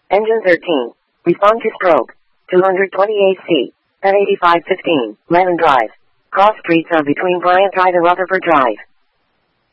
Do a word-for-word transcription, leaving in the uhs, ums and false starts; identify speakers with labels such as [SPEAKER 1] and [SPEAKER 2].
[SPEAKER 1] Engine thirteen. Respond to stroke. two hundred twenty-eight C. At eighty-five fifteen. Lennon Drive. Cross streets are between Bryant Drive and Rutherford Drive.